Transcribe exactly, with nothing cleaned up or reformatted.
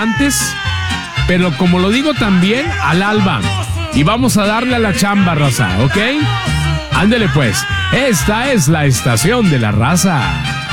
antes, pero como lo digo también, al alba. Y vamos a darle a la chamba, raza, ¿ok? Ándele pues, esta es la estación de la raza.